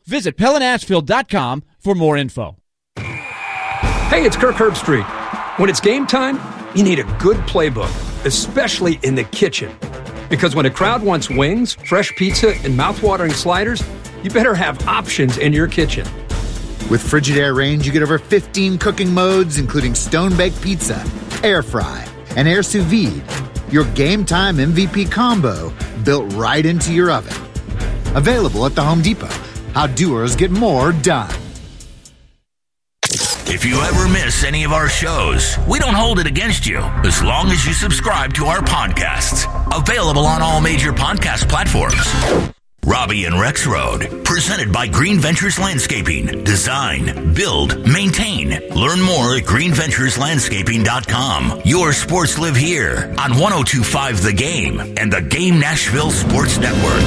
Visit PellinAsphalt.com for more info. Hey, it's Kirk Herbstreit. When it's game time, you need a good playbook, especially in the kitchen. Because when a crowd wants wings, fresh pizza, and mouthwatering sliders, you better have options in your kitchen. With Frigidaire Range, you get over 15 cooking modes, including stone-baked pizza, air fry, and air sous vide. Your game time MVP combo built right into your oven. Available at the Home Depot. How doers get more done. If you ever miss any of our shows, we don't hold it against you as long as you subscribe to our podcasts. Available on all major podcast platforms. Robbie and Rex Road, presented by Green Ventures Landscaping. Design, build, maintain. Learn more at greenventureslandscaping.com. Your sports live here on 102.5 The Game and the Game Nashville Sports Network.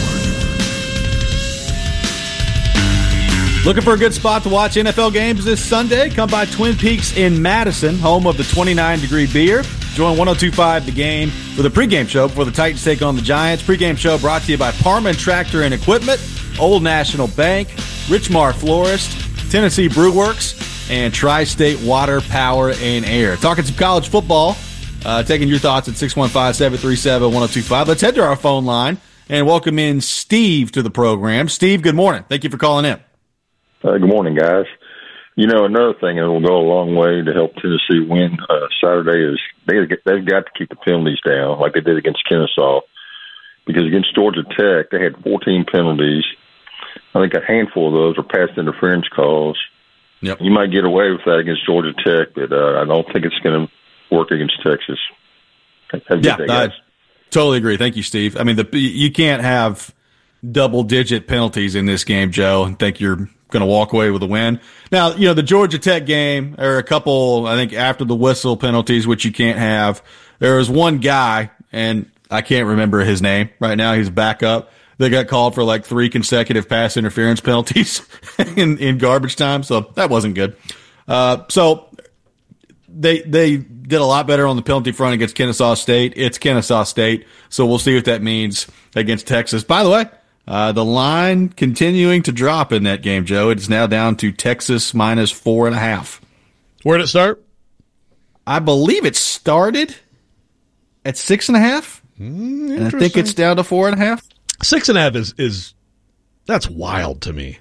Looking for a good spot to watch NFL games this Sunday? Come by Twin Peaks in Madison, home of the 29-degree beer. Join 102.5 The Game for the pregame show before the Titans take on the Giants. Pregame show brought to you by Parman Tractor and Equipment, Old National Bank, Richmar Florist, Tennessee Brew Works, and Tri-State Water, Power, and Air. Talking some college football, taking your thoughts at 615-737-1025. Let's head to our phone line and welcome in Steve to the program. Steve, good morning. Thank you for calling in. Good morning, guys. You know, another thing that will go a long way to help Tennessee win Saturday is they've got to keep the penalties down like they did against Kennesaw. Because against Georgia Tech, they had 14 penalties. I think a handful of those are pass interference calls. Yep. You might get away with that against Georgia Tech, but I don't think it's going to work against Texas. Have a good day, guys. I totally agree. Thank you, Steve. I mean, you can't have double-digit penalties in this game, Joe, and think you're going to walk away with a win. Now, you know, the Georgia Tech game, there are a couple, I think, after the whistle penalties, which you can't have. There was one guy, and I can't remember his name right now. He's a backup. They got called for like 3 consecutive pass interference penalties in garbage time, so that wasn't good. So they did a lot better on the penalty front against Kennesaw State. It's Kennesaw State, so we'll see what that means against Texas. By the way, the line continuing to drop in that game, Joe. It's now down to Texas minus 4.5. Where did it start? I believe it started at 6.5. And I think it's down to 4.5. 6.5 is that's wild to me.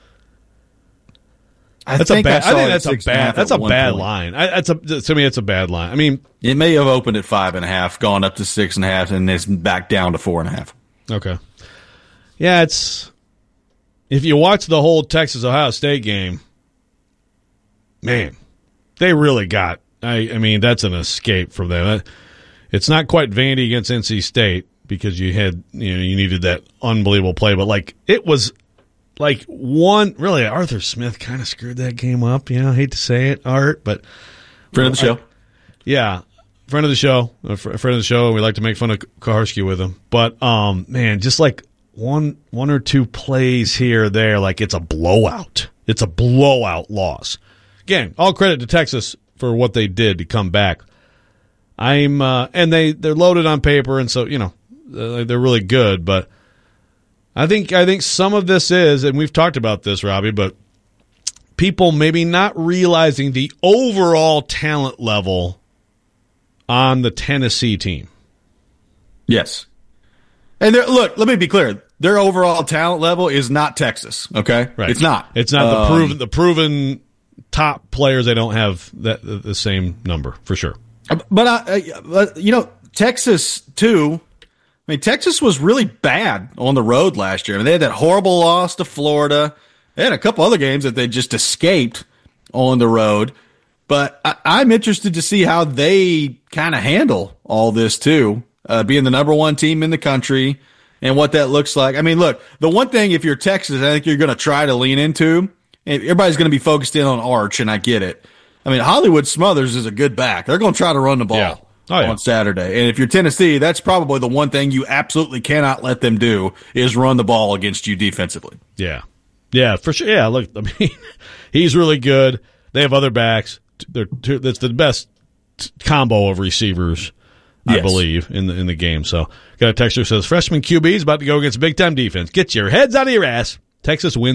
That's a bad line. To me, it's a bad line. I mean, it may have opened at 5.5, gone up to 6.5, and it's back down to 4.5. Okay. Yeah, it's if you watch the whole Texas-Ohio State game, man, they really got. I mean, that's an escape from them. It's not quite Vandy against NC State because you needed that unbelievable play, but like it was like one really. Arthur Smith kind of screwed that game up. I hate to say it, Art, but friend of the show, friend of the show, a friend of the show. We like to make fun of Kaharski with him, but man, just like. One or two plays here or there, like it's a blowout. It's a blowout loss. Again, all credit to Texas for what they did to come back. And they're loaded on paper, and so they're really good. But I think some of this is, and we've talked about this, Robbie, but people maybe not realizing the overall talent level on the Tennessee team. Yes. And look, let me be clear. Their overall talent level is not Texas, okay? Right. It's not. It's not the proven top players. They don't have the same number, for sure. But, Texas, too, I mean, Texas was really bad on the road last year. I mean, they had that horrible loss to Florida. They had a couple other games that they just escaped on the road. But I'm interested to see how they kind of handle all this, too. Being the number one team in the country and what that looks like. I mean, look, the one thing if you're Texas, I think you're going to try to lean into, and everybody's going to be focused in on Arch, and I get it. I mean, Hollywood Smothers is a good back. They're going to try to run the ball on Saturday. And if you're Tennessee, that's probably the one thing you absolutely cannot let them do is run the ball against you defensively. Yeah. Yeah, for sure. Yeah, look, I mean, he's really good. They have other backs. That's the best combo of receivers, I believe, in the game. So, got a texter who says, freshman QB is about to go against big-time defense. Get your heads out of your ass. Texas wins.